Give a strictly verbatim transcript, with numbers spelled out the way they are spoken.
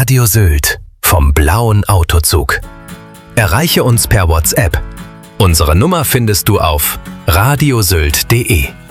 Radio Sylt vom blauen Autozug. Erreiche uns per WhatsApp. Unsere Nummer findest du auf radiosylt punkt de.